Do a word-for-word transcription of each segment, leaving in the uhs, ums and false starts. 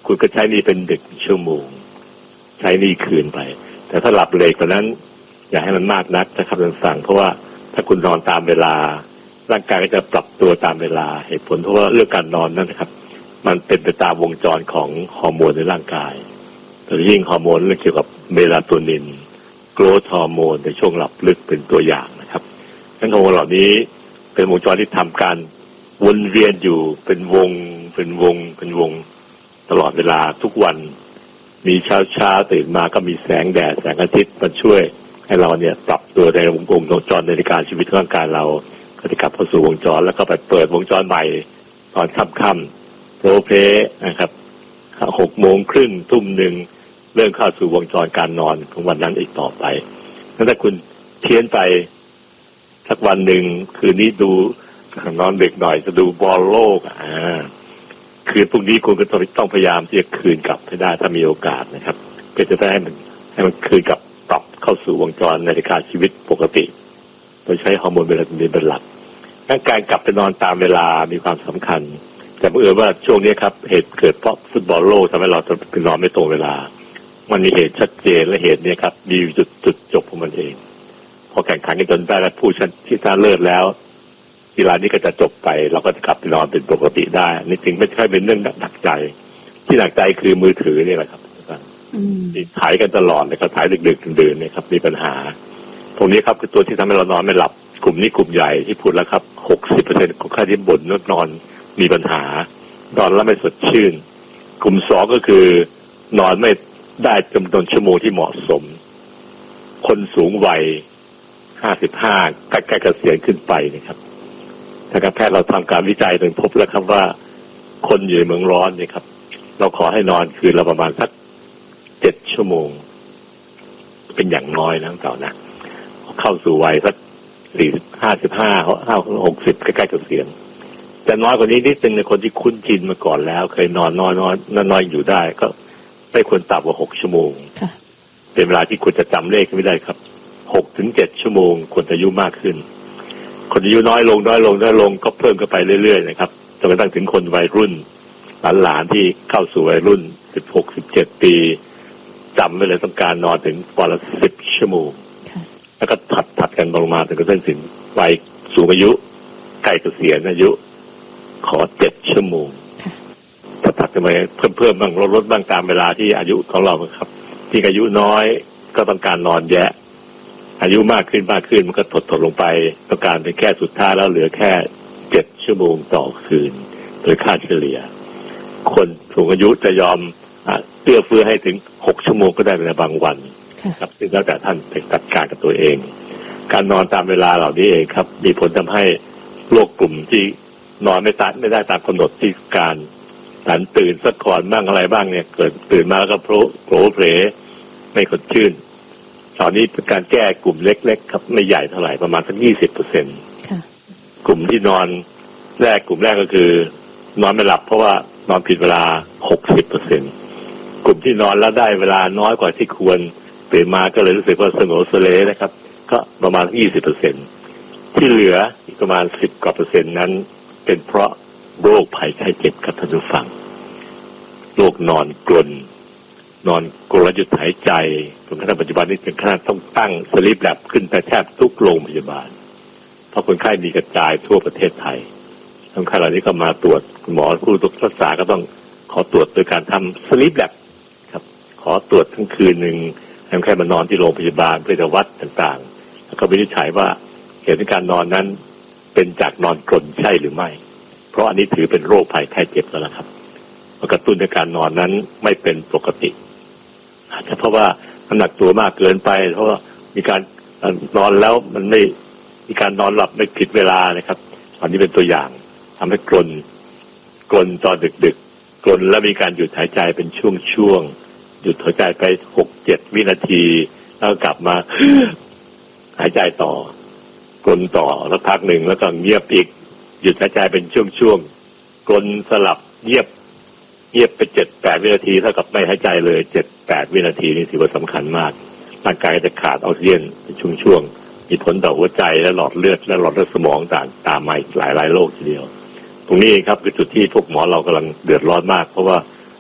คุณก็ใช้นี่เป็นหนึ่งชั่วโมงใช้นี่คืนไปแต่ถ้าหลับเร็วกว่านั้นอย่าให้มันมากนักนะครับท่านฟังเพราะว่าถ้าคุณนอนตามเวลาร่างกายก็จะปรับตัวตามเวลาเหตุผลเพราะว่าเรื่องการนอนนั่นนะครับมันเป็นไปตามวงจรของฮอร์โมนในร่างกายโดยยิ่งฮอร์โมนเรื่องเกี่ยวกับเมลาโทนินโกรทฮอร์โมนในช่วงหลับลึกเป็นตัวอย่างนะครับทั้งฮอร์โมนเหล่านี้เป็นวงจรที่ทำการวนเวียนอยู่เป็นวงเป็นวงเป็นวงตลอดเวลาทุกวันมีเช้าเช้าตื่นมาก็มีแสงแดดแสงอาทิตย์มาช่วยให้เราเนี่ยปรับตัวในวงวงจรในการชีวิตร่างกายเราก็จะกลับเข้าสู่วงจรแล้วก็ไปเปิดวงจรใหม่ตอนค่ำๆโรเพนะครับหกโมงครึ่งทุ่มหนึ่งเริ่มเข้าสู่วงจรการนอนของวันนั้นอีกต่อไปถ้าคุณเพี้ยนไปสักวันหนึ่งคืนนี้ดูนอนดึกหน่อยจะดูบอลโลกอ่าคืนพรุ่งนี้คุณก็ต้องพยายามที่จะคืนกลับให้ได้ถ้ามีโอกาสนะครับเพื่อจะได้ให้มันให้มันคืนกลับปรับเข้าสู่วงจรในการชีวิตปกติโดยใช้ฮอร์โมนเมลาโทนินเป็นหลักการกลับไปนอนตามเวลามีความสำคัญแต่เมื่อว่าช่วงนี้ครับเหตุเกิดเพราะฟุตบอลโลกทำให้เราไปนอนไม่ตรงเวลามันมีเหตุชัดเจนและเหตุนี้ครับมีจุดจุดจบของมันเองพอแข่งขันกันจนได้และผู้ชนะที่ชนะเลิศแล้วกีฬานี้ก็จะจบไปเราก็จะกลับไปนอนเป็นปกติได้นี่จริงไม่ใช่เป็นเรื่องหนักใจที่หนักใจคือมือถือนี่แหละครับที่ถ่ายกันตลอดเลยครับถ่ายดึกๆดื่นๆเนี่ยครับมีปัญหาตรงนี้ครับคือตัวที่ทำให้เรานอนไม่หลับกลุ่มนี้กลุ่มใหญ่ที่พูดแล้วครับ หกสิบเปอร์เซ็นต์ ของค่าที่บ่นนอนมีปัญหานอนแล้วไม่สดชื่นกลุ่มสองก็คือนอนไม่ได้จำนวนชั่วโมงที่เหมาะสมคนสูงวัยห้าสิบห้าใกล้ๆเกษียณขึ้นไปนะครับทางการแพทย์เราทำการวิจัยจนพบแล้วครับว่าคนอยู่ในเมืองร้อนเนี่ยครับเราขอให้นอนคืนละประมาณสักเจ็ดชั่วโมงเป็นอย่างน้อยนะเก่านะเข้าสู่วัยสักสี่สิบห้าสิบห้าห้าหกสิบใกล้ๆเกษียณแต่น้อยกว่านี้นิดนึงในคนที่คุ้นชินมาก่อนแล้วเคยนอนน้อยน้อยน้อยอยู่ได้ก็ไม่ควรต่ำกว่าหกชั่วโมงเป็นเวลาที่ควรจะจำเลขไม่ได้ครับหกถึงเจ็ดชั่วโมงคนอายุมากขึ้นคนอายุน้อยลงน้อยลงน้อยลงก็เพิ่มกันไปเรื่อยๆนะครับจนกระทั่งถึงคนวัยรุ่นหลานๆที่เข้าสู่วัยรุ่นสิบหก สิบเจ็ดปีจำไว้เลยต้องการนอนถึงวันละสิบชั่วโมงแล้วก็ถัดถัดกันลงมาถึงกระทั่งถึงวัยสูงอายุใกล้เกษียณอายุขอเจ็ดชั่วโมงถัดถัดกันไปเพิ่มเพิ่มบ้างลดลดบ้างตามเวลาที่อายุของเราครับที่อายุน้อยก็ต้องการนอนแยะอายุมากขึ้นมากขึ้นมันก็ถดถดลงไปต้องการเป็นแค่สุดท้ายแล้วเหลือแค่เจ็ดชั่วโมงต่อคืนโดยค่าเฉลี่ยคนสูงอายุจะยอมเอื้อเฟื้อให้ถึงหกชั่วโมงก็ได้ในบางวันครับซึ่งแล้วแต่ท่านไปจัดการกับตัวเองการนอนตามเวลาเหล่านี้เองครับมีผลทำให้โรคกลุ่มที่นอนไม่ตายไม่ได้ตามกำหนดที่การหันตื่นสักก่อนบ้างอะไรบ้างเนี่ยเกิดตื่นมาแล้วก็โผล่โผล่เพลไม่สดชื่นตอนนี้เป็นการแก้กลุ่มเล็กๆครับไม่ใหญ่เท่าไหร่ประมาณสักยี่สิบเปอร์เซ็นต์กลุ่มที่นอนแรกกลุ่มแรกก็คือนอนไม่หลับเพราะว่านอนผิดเวลาหกสิบเปอร์เซ็นต์กลุ่มที่นอนแล้วได้เวลาน้อยกว่าที่ควรตื่นมาก็เลยรู้สึกว่าสงบสเลนะครับก็ประมาณยี่สิบเปอร์เซ็นต์ที่เหลืออีกประมาณสิบกว่าเปอร์เซ็นต์นั้นเป็นเพราะโรคภัยไข้เจ็บครับท่านผู้ฟังโรคนอนกรนนอนกรนหยุดหายใจจนกระทั่งปัจจุบันนี้ถึงขนาดต้องตั้งสลีปแลบขึ้นไปแทบทุกโรงพยาบาลเพราะคนไข้มีกระจายทั่วประเทศไทยคนไข้เหล่านี้ก็มาตรวจหมอผู้รักษาก็ต้องขอตรวจโดยการทำสลีปแลบครับขอตรวจทั้งคืนหนึ่งให้คนไข้มานอนที่โรงพยาบาลเพื่อจะวัดต่างๆแล้วก็วินิจฉัยว่าเหตุการนอนนั้นเป็นจากนอนกรนใช่หรือไม่เพราะอันนี้ถือเป็นโรคภัยไข้เจ็บแล้วนะครับกระตุ้นในการนอนนั้นไม่เป็นปกติอาจจะเพราะว่าน้ำหนักตัวมากเกินไปเพราะว่ามีการนอนแล้วมันไม่มีการนอนหลับไม่ผิดเวลานะครับอันนี้เป็นตัวอย่างทำให้กรนกรนตอนดึกๆกรนแล้วมีการหยุดหายใจเป็นช่วงๆหยุดหายใจไปหกเจ็ดวินาทีแล้วกลับมา หายใจต่อกรนต่อแล้วพักหนึ่งแล้วก็เงียบอีกหยุดหายใจเป็นช่วงๆกรนสลับเงียบเงียบไปเจ็ดแปดวินาทีเท่ากับไม่หายใจเลยเจ็ดแปดวินาทีนี่ถือว่าสำคัญมากร่างกายจะขาดออกซิเจนเป็นช่วงๆมีผลต่อหัวใจและหลอดเลือดและหลอดเลือดสมองต่างตามมาหลายหลายโรคทีเดียวตรงนี้ครับคือจุดที่พวกหมอเรากำลังเดือดร้อนมากเพราะว่าค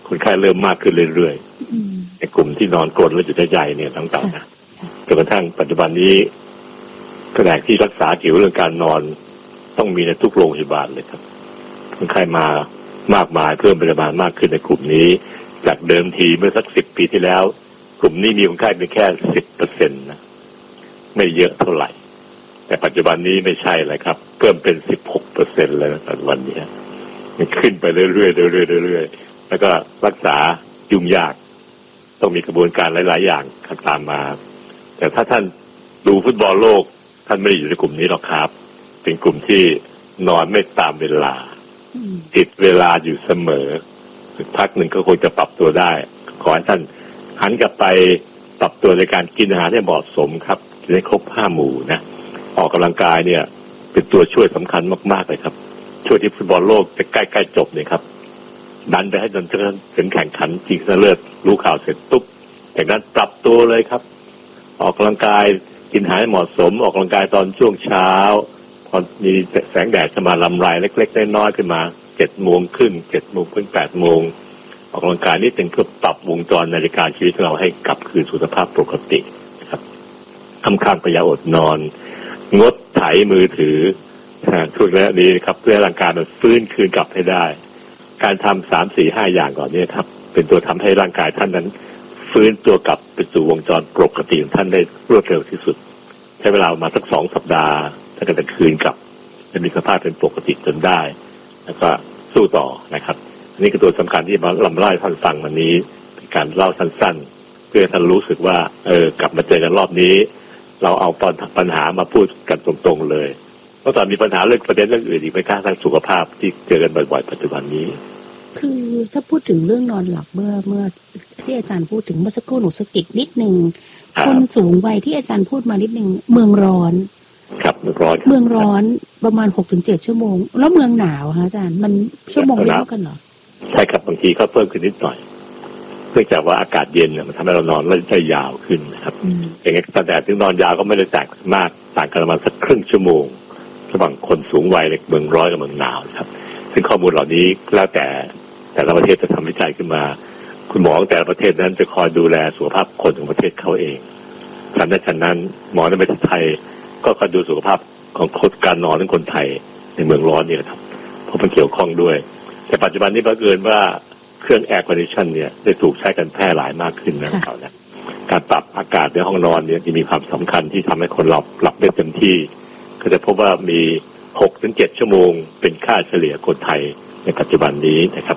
คนไข้เริ่มมากขึ้นเรื่อยๆในกลุ่มที่นอนกรนและจุดใหญ่เนี่ยต่างๆนะจนกระทั่งปัจจุบันนี้แผนกที่รักษาเกี่ยวกับเรื่องการนอนต้องมีในทุกโรงพยาบาลเลยครับคนไข้มามากมายเพิ่มปริมาณมากขึ้นในกลุ่มนี้จากเดิมทีเมื่อสักสิบปีที่แล้วกลุ่มนี้มีคนไข้เป็นแค่สิบเปอร์เซ็นต์นะไม่เยอะเท่าไหร่แต่ปัจจุบันนี้ไม่ใช่เลยครับเพิ่มเป็นสิบหกเปอร์เซ็นต์เลยปัจจุบันนี้มันขึ้นไปเรื่อยๆเรื่อยๆเรื่อยๆแล้วก็รักษายุ่งยากต้องมีกระบวนการหลายๆอย่างตามมาแต่ถ้าท่านดูฟุตบอลโลกท่านไม่ได้อยู่ในกลุ่มนี้หรอกครับเป็นกลุ่มที่นอนไม่ตามเวลาติดเวลาอยู่เสมอสักพักหนึ่งก็คงจะปรับตัวได้ขอให้ท่านหันกลับไปปรับตัวในการกินอาหารให้เหมาะสมครับกินให้ครบห้าหมู่นะออกกำลังกายเนี่ยเป็นตัวช่วยสำคัญมากๆเลยครับช่วยที่ฟุตบอลโลกจะใกล้ๆจบเนี่ยครับดันไปให้จนถึงแข่งขันชิงชนะเลิศรู้ข่าวเสร็จตุ๊บจากนั้นปรับตัวเลยครับออกกำลังกายกินอาหารให้เหมาะสมออกกำลังกายตอนช่วงเช้าพอมีแสงแดดจะมาลำไรเล็กๆน้อยๆขึ้นมาเจ็ดโมงครึ่งเจ็ดโมงถึงแปดโมงออกกำลังกายนี่เป็นเพื่อปรับวงจรนาฬิกาชีวิตของเราให้กลับคืนสู่สภาพปกติครับค่ำๆพยายามอดนอนงดไถมือถือช่วงนี้ครับเพื่อร่างกายมันฟื้นคืนกลับให้ได้การทำสามสี่ห้าอย่างก่อนเนี่ยครับเป็นตัวทำให้ร่างกายท่านนั้นฟื้นตัวกลับไปสู่วงจรปกติของท่านได้รวดเร็วที่สุดใช้เวลามาสักสองสัปดาห์ท่านก็จะคืนกลับจะมีสภาพเป็นปกติจนได้แล้วก็สู้ต่อนะครับอันนี้คือตัวสำคัญที่มาลำเล่าให้ท่านฟังวันนี้เป็นการเล่าสั้นๆเพื่อท่านรู้สึกว่าเออกลับมาเจอกันรอบนี้เราเอาปัญหามาพูดกันตรงๆเลยเพราะตอนมีปัญหาเรื่องประเด็นเรื่องอื่นอีกไม่กล้าทางสุขภาพที่เจอกันบ่อยๆปัจจุบันนี้คือถ้าพูดถึงเรื่องนอนหลับเมื่อเมื่อที่อาจารย์พูดถึงเมื่อสักครู่หนูสกิดนิดนึงคนสูงวัยที่อาจารย์พูดมานิดนึงเมืองร้อนครับเมืองร้อนเมืองร้อนประมาณหกถึงเจ็ดชั่วโมงแล้วเมืองหนาวฮะอาจารย์มันชั่วโมงไม่เท่ากันเหรอใช่ครับบางทีก็เพิ่มขึ้นนิดหน่อยเนื่องจากว่าอากาศเย็นมันทำให้เรานอนได้ยาวขึ้นนะครับอย่างงี้แต่ถึงนอนยาวก็ไม่ได้แตกมากต่างกันประมาณสักครึ่งชั่วโมงระหว่างคนสูงวัยในเมืองร้อนกับเมืองหนาวครับซึ่งข้อมูลเหล่านี้แล้วแต่แต่ละประเทศจะทำวิจัยขึ้นมาคุณหมอแต่ละประเทศนั้นจะคอยดูแลสุขภาพคนของประเทศเขาเองฉะนั้นฉะนั้นหมอในประเทศไทยก็คอยดูสุขภาพของคนการนอนของคนไทยในเมืองร้อนนี่แหละครับเพราะมันเกี่ยวข้องด้วยแต่ปัจจุบันนี้บังเอิญว่าเครื่องแอร์คอนดิชันเนี่ยได้ถูกใช้กันแพร่หลายมากขึ้นนะครับนะการปรับอากาศในห้องนอนเนี่ยจะมีความสำคัญที่ทำให้คนหลับหลับได้เต็มที่ก็จะพบว่ามีหกถึงเจ็ดชั่วโมงเป็นค่าเฉลี่ยคนไทยในปัจจุบันนี้นะครับ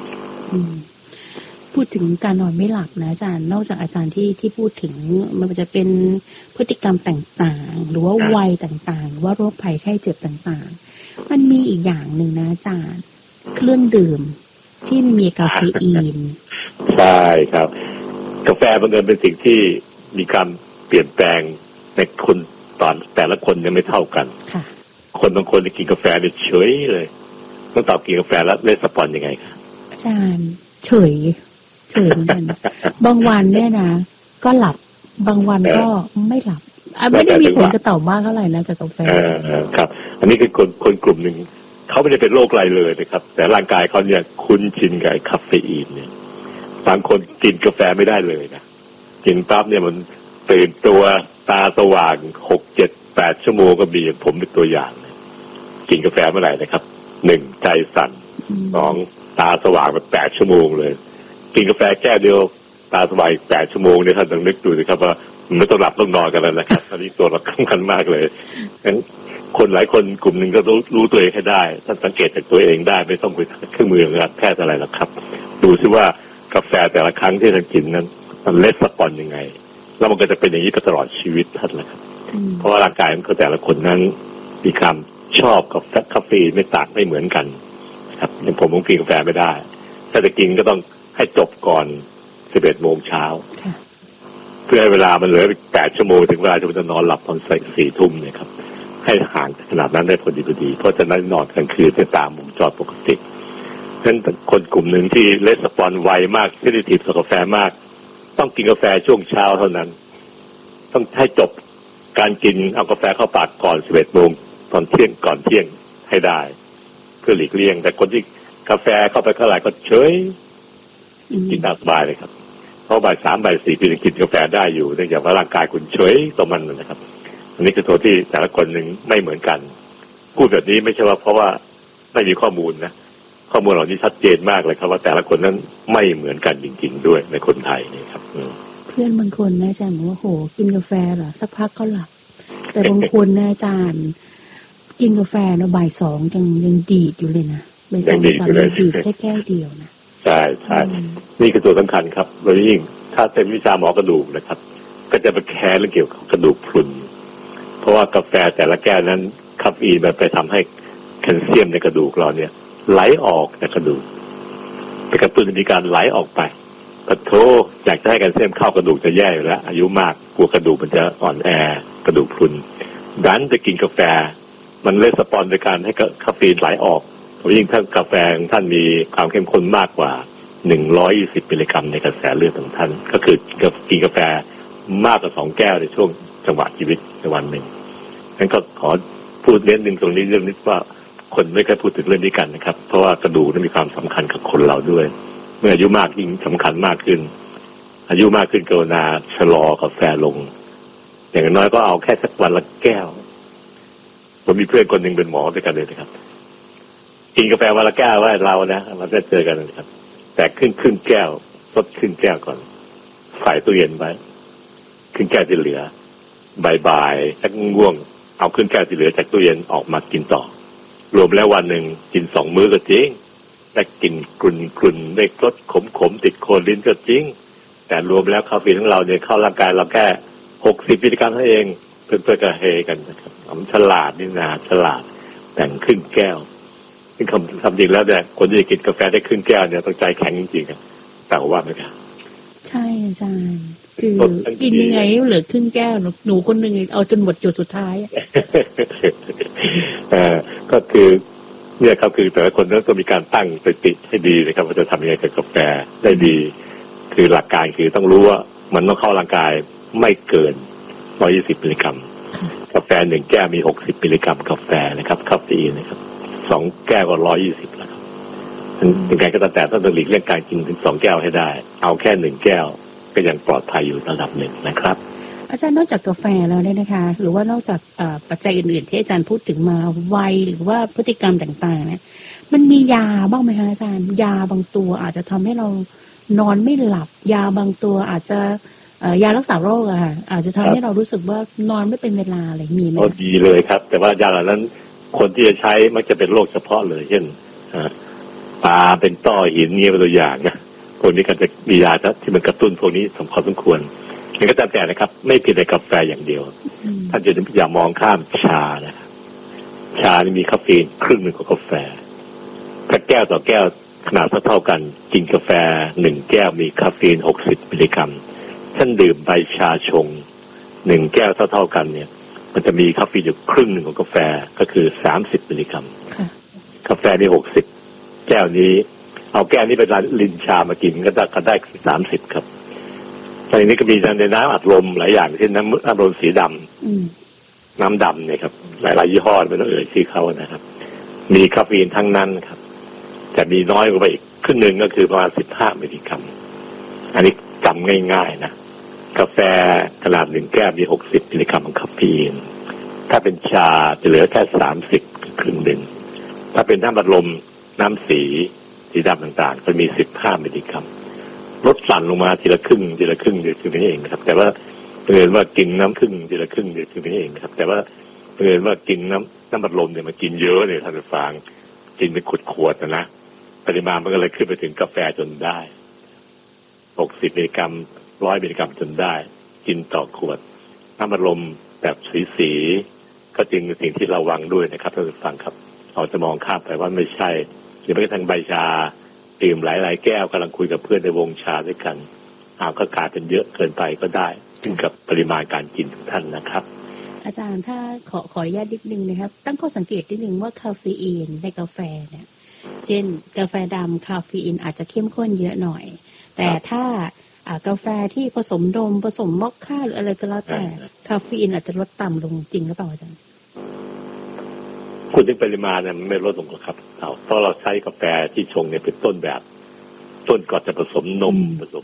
พูดถึงการนอนไม่หลับนะอาจารย์นอกจากอาจารย์ที่ที่พูดถึงมันจะเป็นพฤติกรรมต่างๆหรือว่าวัยต่างๆหรือว่าโรคภัยไข้เจ็บต่างๆมันมีอีกอย่างหนึ่งนะอาจารย์เครื่องดื่มที่มีกาเฟอีนใช่ครับกาแฟบังเอิญเป็นสิ่งที่มีการเปลี่ยนแปลงในคนตอนแต่ละคนยังไม่เท่ากันคนบางคนกินกาแฟเนี่ยเฉยเลยต้องตอบกินกาแฟแล้วเลสปอนยังไงครับอาจารย์เฉยเฉยเหมือนกันบางวันเนี่ยนะก็หลับบางวันก็ไม่หลับไม่ได้มีผลกระต่อมากเท่าไหร่นะกับกาแฟครับอันนี้คือคนคนกลุ่มหนึ่งเขาไม่ได้เป็นโรคอะไรเลยนะครับแต่ร่างกายเขาเนี่ยคุ้นชินกับคาเฟอีนเนี่ยบางคนกินกาแฟไม่ได้เลยนะกินปั๊บเนี่ยมันตื่นตัวตาสว่างหกเจ็ดแปดชั่วโมงก็มีผมเป็นตัวอย่างกินกาแฟเมื่อไหร่นะครับหนึ่งใจสั่นสองตาสว่างมาแปดชั่วโมงเลยกินกาแฟแก้วเดียวตาสว่างแปดชั่วโมงเนี่ยท่านต้องนึกดูนะครับว่ามันไม่ต้องหลับต้องนอนกันแล้วนะครับอันนี้ตัวเราสำคัญมากเลยงั้นคนหลายคนกลุ่มหนึ่งก็รู้รู้ตัวเองให้ได้ท่านสังเกตจากตัวเองได้ไม่ต้องไปเครื่องมือของแพทย์อะไรหรอกครับดูซิว่ากาแฟแต่ละครั้งที่ท่านกินนั้นมันเลสสปอนยังไงแล้วมันก็จะเป็นอย่างนี้ไปตลอดชีวิตท่านแหละครับเพราะว่าร่างกายของแต่ละคนนั้นมีความชอบกับคาเฟอีนไม่ต่างไม่เหมือนกันครับอย่างผมผมกินกาแฟไม่ได้ถ้าจะกินก็ต้องให้จบก่อนสิบเอ็ดโมงเช้าเพื่อให้เวลามันเหลืออีกแปดชั่วโมงถึงเวลาจะนอนหลับตอนสี่ทุ่มเนี่ยครับให้ห่างขนาดนั้นได้พอดีพอดีเพราะฉะนั้นนอนกลางคืนจะตามวงจรปกติฉะนั้นคนกลุ่มหนึ่งที่เลสปอนไวมากเซนซิทีฟต่อกาแฟมากต้องกินกาแฟช่วงเช้าเท่านั้นต้องให้จบการกินเอากาแฟเข้าปากก่อนสิบเอ็ดโมงตอนเที่ยงก่อนเที่ยงให้ได้เพื่อหลีกเลี่ยงแต่คนที่กาแฟเข้าไปเท่าไหร่ก็เฉยกินตามสบายเลยครับเพราะบ่ายสามบ่ายสี่คุณยังกินกาแฟได้อยู่เนื่องจากว่าร่างกายคุณเฉยต่อมันนะครับอันนี้คือตัวที่แต่ละคนหนึ่งไม่เหมือนกันพูดแบบนี้ไม่ใช่ว่าเพราะว่าไม่มีข้อมูลนะข้อมูลเหล่านี้ชัดเจนมากเลยครับว่าแต่ละคนนั้นไม่เหมือนกันจริงๆด้วยในคนไทยนี่ครับเพื่อนบางคนนะอาจารย์บอกว่าโหกินกาแฟเหรอสักพักก็หลับแต่บางคนนะอาจารย์กินกาแฟนะบ่ายสองยังยังดีดอยู่เลยนะบ่ายสองบ่ายสามยังดีดแค่แก้วเดียวนะใช่ใช่นี่คือตัวสำคัญครับโดยยิ่งถ้าเป็นวิชาหมอกระดูกนะครับก็จะไปแคร์เรื่องเกี่ยวกับกระดูกพรุนเพราะว่ากาแฟแต่ละแก้วนั้นคาเฟอีนมันไปทำให้แคลเซียมในกระดูกเราเนี่ยไหลออกจากกระดูกไปกระตุ้นมีการไหลออกไปปะโถอยากจะให้แคลเซียมเข้ากระดูกจะแย่อยู่แล้วอายุมากกลัวกระดูกมันจะอ่อนแอกระดูกพรุนดันจะกินกาแฟมันเลยสปอนโดยการให้คาเฟอีนไหลออกเพราะยิ่งถ้ากาแฟท่านมีความเข้มข้นมากกว่าหนึ่งร้อยยี่สิบมิลลิกรัมในกระแสเลือดของท่านก็คือกินกาแฟมากกว่าสองแก้วในช่วงจังหวะชีวิตในวันหนึ่งงั้นก็ขอพูดเน้นหนึ่งตรงนี้เรื่องนี้ว่าคนไม่เคยพูดถึงเรื่องนี้กันนะครับเพราะว่ากระดูกนั้นมีความสำคัญกับคนเราด้วยเมื่ออายุมากยิ่งสำคัญมากขึ้นอายุมากขึ้นกรุณาชะลอกาแฟลงอย่างน้อยก็เอาแค่สักวันละแก้วผมมีเพื่อนคนหนึ่งเป็นหมอด้วยกันเลยนะครับกินกาแฟวันละแก้วว่าเรานะเราจะเจอกันนะครับแต่ขึ้นขึ้นแก้วซดขึ้นแก้วก่อนใส่ตู้เย็นไว้ขึ้นแก้วที่เหลือบ่ายๆสักง่วงเอาขึ้นแก้วที่เหลือจากตู้เย็นออกมากินต่อรวมแล้ววันหนึ่งกินสองมื้อก็จริงแต่กินกลุ่นกลุ่นได้รสขมขมติดโคนลิ้นก็จริงแต่รวมแล้วคาเฟอีนของเราเนี่ยเข้าร่างกายเราแค่หกสิบมิลลิกรัมเท่านั้นเองเพื่อนๆก็เฮกันนะครับมันฉลาดนี่นาฉลาดแบ่งครึ่งแก้วซึ่งคำคำจริงแล้วเนี่ยคนที่จะกินกาแฟได้ครึ่งแก้วเนี่ยต้องใจแข็งจริงๆแต่ว่าไหมครับใช่อาจารย์คือกินยังไงเหลือครึ่งแก้วหนูคนหนึ่งเอาจนหมดจุดสุดท้ายเออก็คือเนี่ยครับคือแต่ละคนต้องมีการตั้งสติให้ดีนะครับว่าจะทำยังไงกับกาแฟได้ดีคือหลักการคือต้องรู้ว่ามันต้องเข้าร่างกายไม่เกินหนึ่งร้อยยี่สิบมิลลิกรัมกาแฟหนึ่งแก้วมีหกสิบมิลลิกรัมกาแฟนะครับคาเฟอีนนะครับสองแก้วก็หนึ่งร้อยยี่สิบแล้วครับเป็นการกระแตต้องหลีกเลี่ยงการกินถึงสองแก้วให้ได้เอาแค่หนึ่งแก้วก็ยังปลอดภัยอยู่ระดับหนึ่งนะครับอาจารย์นอกจากกาแฟแล้วเนี่ยนะคะหรือว่านอกจากปัจจัยอื่นๆที่อาจารย์พูดถึงมาวัยหรือว่าพฤติกรรมต่างๆเนี่ยมันมียาบ้างไหมคะอาจารย์ยาบางตัวอาจจะทำให้เรานอนไม่หลับยาบางตัวอาจจะยารักษาโรคอะค่ะอาจจะทำให้เรารู้สึกว่านอนไม่เป็นเวลาอะไรมีไหมดีเลยครับแต่ว่ายาเหล่านั้นคนที่จะใช้มักจะเป็นโรคเฉพาะเลยเช่นตาเป็นต้อหินเนี่ยเป็นตัวอย่างนะพวกนี้ก็จะมียาที่มันกระตุ้นพวกนี้สมควรสมควรนี่ก็ตามแต่นะครับไม่เพียงแต่กาแฟอย่างเดียวท่านจะอย่ามองข้ามชานะครับชานี่มีคาเฟอีนครึ่งหนึ่งของกาแฟถ้าแก้วต่อแก้วขนาดเท่ากันกินกาแฟหนึ่งแก้วมีคาเฟอีนหกสิบมิลลิกรัมท่านดื่มใบชาชงหนึ่งแก้วเท่าๆกันเนี่ยมันจะมีคาเฟอีนอยู่ครึ่งหนึ่งของกาแฟก็คือสามสิบมิลลิกรัมกาแฟนี่หกสิบแก้วนี้เอาแก้วนี้ไปลินชามากินก็ได้ก็ได้สามสิบครับตอนนี้ก็มีในน้ำอัดลมหลายอย่างเช่นน้ำอัดลมสีดำน้ำดำเนี่ยครับหลายๆยี่ห้อไม่ต้องเอ่ยชื่อเขานะครับมีคาเฟอีนทั้งนั้นครับแต่มีน้อยกว่าไปอีกครึ่งหนึ่งก็คือประมาณสิบห้ามิลลิกรัมอันนี้จำง่ายๆนะกาแฟขนาดหนึ่งแก้วมีหกสิบมิลลิกรัมของคาเฟอีนถ้าเป็นชาจะเหลือแค่สามสิบครึ่งหนึ่งถ้าเป็นน้ำอัดลมน้ำสีสีดำต่างๆจะมีสิบห้ามิลลิกรัมลดสั่นลงมาทีละครึ่งทีละครึ่งเดียวคือนี่เองครับแต่ว่าเพื่อนว่ากินน้ำครึ่งทีละครึ่งเดียวคือนี่เองครับแต่ว่าเพื่อนว่ากินน้ำน้ำอัดลมเนี่ยมันกินเยอะเนี่ยท่านผู้ฟังกินเป็นขวดๆนะนะปริมาณมันก็เลยขึ้นไปถึงกาแฟจนได้หกสิบมิลลิกรัมร้อยมิลลิกรัมจนได้กินต่อขวดน้ำอัดลมแบบสีๆก็จริงเป็นสิ่งที่ระวังด้วยนะครับท่านผู้ฟังครับเราจะมองข้ามไปว่าไม่ใช่หรือแม้กระทั่งใบชาดื่มหลายๆแก้วกำลังคุยกับเพื่อนในวงชาด้วยกันอาก็กลายเป็นเยอะเกินไปก็ได้ขึ้นกับปริมาณการกินของท่านนะครับอาจารย์ถ้าขอขออนุญาตนิดนึงนะครับตั้งข้อสังเกตนิดนึงว่าคาเฟอีนในกาแฟเนี่ยเช่นกาแฟดำคาเฟอีนอาจจะเข้มข้นเยอะหน่อยแต่ถ้ากาแฟที่ผสมนมผสมมอคค่าหรืออะไรก็แล้วแต่คาเฟอีนอาจจะลดต่ำลงจริงหรือเปล่าอาจารย์คุณถึงปริมาณเนี่ยมันไม่ลดลงหรอกครับเพราะเราใช้กาแฟที่ชงเนี่ยเป็นต้นแบบต้นก่อนจะผสมนมอืมผสม